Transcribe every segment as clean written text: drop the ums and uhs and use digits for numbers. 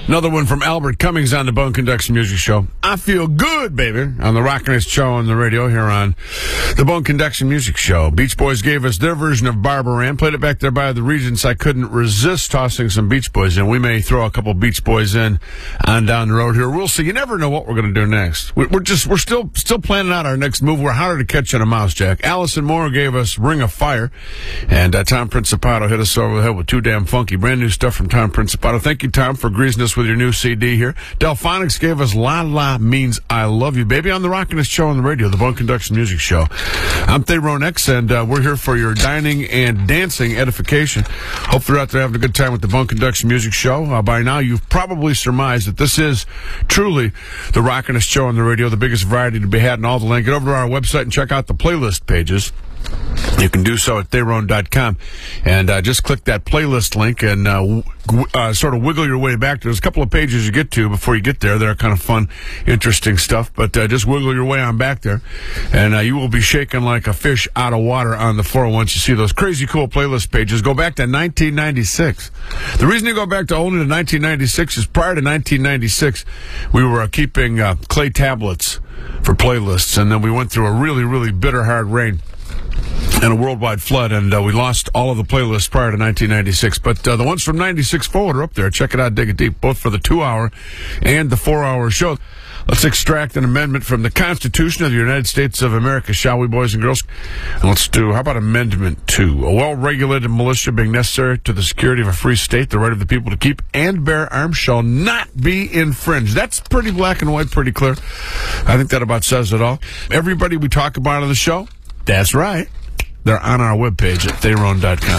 Another one from Albert Cummings on the Bone Conduction Music Show. I feel good, baby, on the Rockinest Show on the radio here on the Bone Conduction Music Show. Beach Boys gave us their version of Barbara Ann. Played it back there by the Regents. I couldn't resist tossing some Beach Boys in. We may throw a couple Beach Boys in on down the road here. We'll see. You never know what we're going to do next. We're still planning out our next move. We're harder to catch on a mouse, Jack. Allison Moore gave us Ring of Fire, and Tom Principato hit us over the head with Too Damn Funky. Brand new stuff from Tom Principato. Thank you, Tom, for greasing us with your new CD here. Delphonics gave us La La Means I Love You, baby, on the Rockinest Show on the radio, the Bone Conduction Music Show. I'm Theron X, and we're here for your dining and dancing edification. Hope you're out there having a good time with the Bone Conduction Music Show. By now, you've probably surmised that this is truly the Rockinest Show on the radio, the biggest variety to be had in all the land. Get over to our website and check out the playlist pages. You can do so at theron.com, and just click that playlist link and sort of wiggle your way back. There's a couple of pages you get to before you get there. They're kind of fun, interesting stuff, but just wiggle your way on back there, and you will be shaking like a fish out of water on the floor once you see those crazy cool playlist pages. Go back to 1996. The reason you go back to only to 1996 is prior to 1996, we were keeping clay tablets for playlists, and then we went through a really, really bitter, hard rain and a worldwide flood, and we lost all of the playlists prior to 1996. But the ones from 96 forward are up there. Check it out, dig it deep, both for the 2-hour and the 4-hour show. Let's extract an amendment from the Constitution of the United States of America, shall we, boys and girls? And let's do, how about Amendment 2? A well-regulated militia being necessary to the security of a free state, the right of the people to keep and bear arms shall not be infringed. That's pretty black and white, pretty clear. I think that about says it all. Everybody we talk about on the show, that's right, they're on our webpage at theron.com.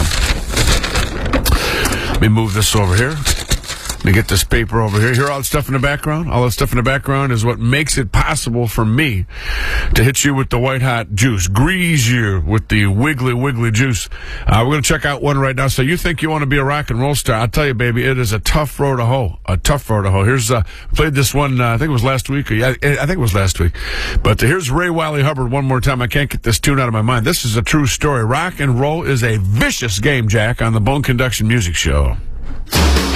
Let me move this over here. Let me get this paper over here. Hear all that stuff in the background? All that stuff in the background is what makes it possible for me to hit you with the white-hot juice, grease you with the wiggly juice. We're going to check out one right now. So you think you want to be a rock and roll star? I'll tell you, baby, it is a tough road to hoe. A tough road to hoe. Here's, played this one, I think it was last week. I think it was last week. But here's Ray Wiley Hubbard one more time. I can't get this tune out of my mind. This is a true story. Rock and roll is a vicious game, Jack, on the Bone Conduction Music Show.